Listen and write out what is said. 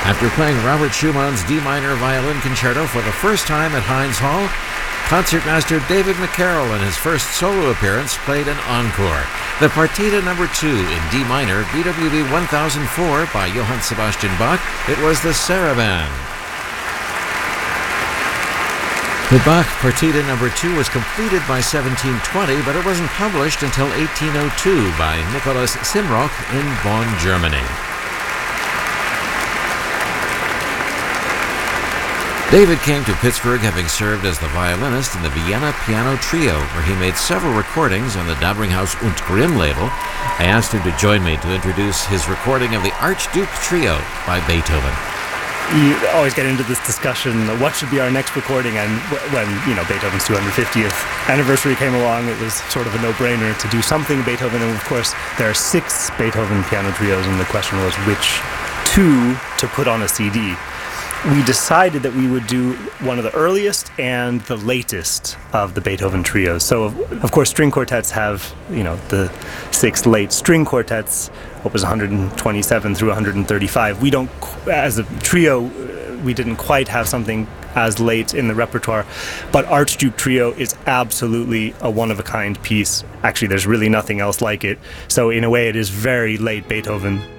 After playing Robert Schumann's D minor violin concerto for the first time at Heinz Hall, concertmaster David McCarroll, in his first solo appearance, played an encore. The Partita No. 2 in D minor, BWV 1004 by Johann Sebastian Bach. It was the Saraband. The Bach Partita No. 2 was completed by 1720, but it wasn't published until 1802 by Nikolaus Simrock in Bonn, Germany. David came to Pittsburgh having served as the violinist in the Vienna Piano Trio, where he made several recordings on the Dabringhaus und Grimm label. I asked him to join me to introduce his recording of the Archduke Trio by Beethoven. You always get into this discussion, what should be our next recording? And when, Beethoven's 250th anniversary came along, it was sort of a no-brainer to do something Beethoven. And of course, there are 6 Beethoven piano trios, and the question was which 2 to put on a CD. We decided that we would do one of the earliest and the latest of the Beethoven trios. So, of course, string quartets have, the 6 late string quartets, opus 127 through 135. We don't, as a trio, we didn't quite have something as late in the repertoire, but Archduke Trio is absolutely a one-of-a-kind piece. Actually, there's really nothing else like it. So, in a way, it is very late Beethoven.